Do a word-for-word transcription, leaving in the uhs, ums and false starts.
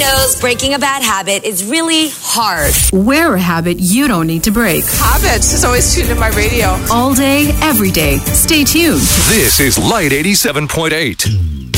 knows breaking a bad habit is really hard. Wear a habit you don't need to break. Habits is always tuned in my radio. All day, every day. Stay tuned. This is Light eighty-seven point eight.